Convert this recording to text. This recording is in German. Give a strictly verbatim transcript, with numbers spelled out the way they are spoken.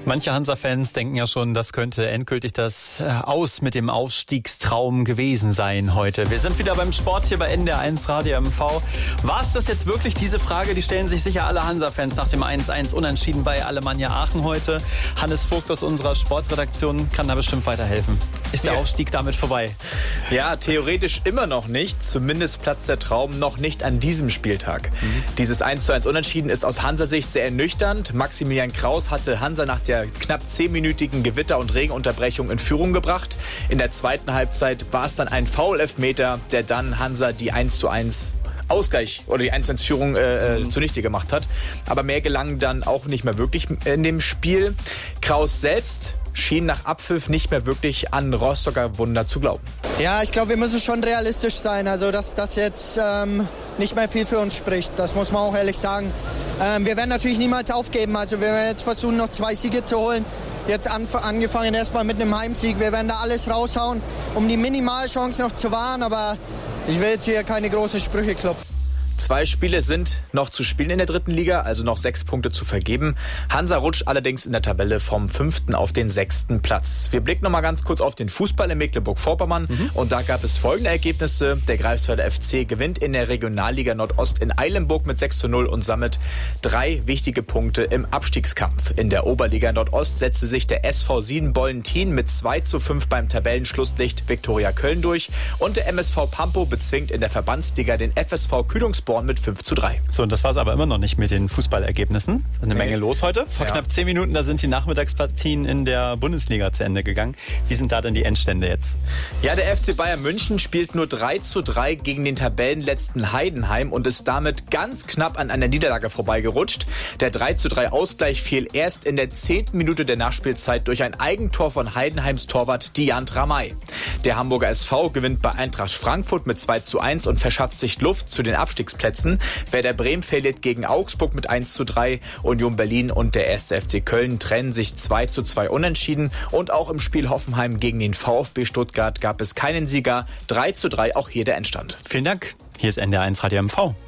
Manche Hansa-Fans denken ja schon, das könnte endgültig das Aus mit dem Aufstiegstraum gewesen sein heute. Wir sind wieder beim Sport hier bei N D R eins Radio M V. War es das jetzt wirklich, diese Frage? Die stellen sich sicher alle Hansa-Fans nach dem eins eins Unentschieden bei Alemannia Aachen heute. Hannes Vogt aus unserer Sportredaktion kann da bestimmt weiterhelfen. Ist der ja. Aufstieg damit vorbei? Ja, theoretisch immer noch nicht. Zumindest platzt der Traum noch nicht an diesem Spieltag. Mhm. Dieses eins zu eins Unentschieden ist aus Hansa-Sicht sehr ernüchternd. Maximilian Kraus hatte Hansa nach der knapp zehnminütigen Gewitter- und Regenunterbrechung in Führung gebracht. In der zweiten Halbzeit war es dann ein Foul-Elfmeter, der dann Hansa die eins zu eins Ausgleich oder die eins zu eins Führung äh, mhm. zunichte gemacht hat. Aber mehr gelang dann auch nicht mehr wirklich in dem Spiel. Kraus selbst schien nach Abpfiff nicht mehr wirklich an Rostocker Wunder zu glauben. Ja, ich glaube, wir müssen schon realistisch sein. Also, dass das jetzt ähm, nicht mehr viel für uns spricht. Das muss man auch ehrlich sagen. Ähm, wir werden natürlich niemals aufgeben. Also, wir werden jetzt versuchen, noch zwei Siege zu holen. Jetzt an, angefangen erstmal mit einem Heimsieg. Wir werden da alles raushauen, um die Minimalchance noch zu wahren. Aber ich will jetzt hier keine großen Sprüche klopfen. Zwei Spiele sind noch zu spielen in der dritten Liga, also noch sechs Punkte zu vergeben. Hansa rutscht allerdings in der Tabelle vom fünften auf den sechsten Platz. Wir blicken noch mal ganz kurz auf den Fußball in Mecklenburg-Vorpommern. Mhm. Und da gab es folgende Ergebnisse. Der Greifswalder F C gewinnt in der Regionalliga Nordost in Eilenburg mit sechs zu null und sammelt drei wichtige Punkte im Abstiegskampf. In der Oberliga Nordost setzte sich der S V Siebenbollentin mit zwei zu fünf beim Tabellenschlusslicht Viktoria Köln durch. Und der M S V Pampo bezwingt in der Verbandsliga den F S V Kühlungsborn mit fünf zu drei. So, und das war es aber immer noch nicht mit den Fußballergebnissen. Eine nee. Menge los heute. Vor ja. knapp zehn Minuten, da sind die Nachmittagspartien in der Bundesliga zu Ende gegangen. Wie sind da denn die Endstände jetzt? Ja, der F C Bayern München spielt nur drei zu drei gegen den Tabellenletzten Heidenheim und ist damit ganz knapp an einer Niederlage vorbeigerutscht. Der drei zu drei Ausgleich fiel erst in der zehnten Minute der Nachspielzeit durch ein Eigentor von Heidenheims Torwart Diant Ramay. Der Hamburger S V gewinnt bei Eintracht Frankfurt mit zwei zu eins und verschafft sich Luft zu den Abstiegsplätzen. Werder Bremen verliert gegen Augsburg mit eins zu drei. Union Berlin und der erste F C Köln trennen sich zwei zu zwei unentschieden. Und auch im Spiel Hoffenheim gegen den VfB Stuttgart gab es keinen Sieger. drei zu drei, auch hier der Endstand. Vielen Dank. Hier ist N D R eins Radio M V.